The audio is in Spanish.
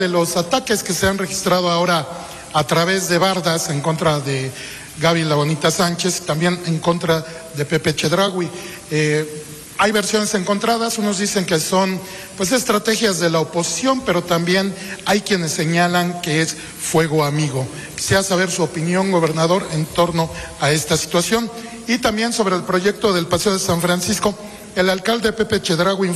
de los ataques que se han registrado ahora a través de bardas en contra de Gaby La Bonita Sánchez, también en contra de Pepe Chedraui. Hay versiones encontradas, unos dicen que son pues estrategias de la oposición, pero también hay quienes señalan que es fuego amigo. Quisiera saber su opinión, gobernador, en torno a esta situación. Y también sobre el proyecto del Paseo de San Francisco, el alcalde Pepe Chedraui